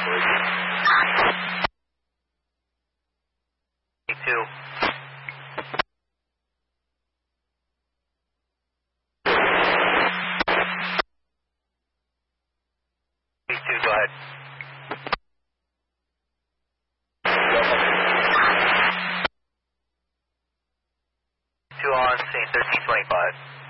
Two. Two, go ahead. Two on scene, 1325.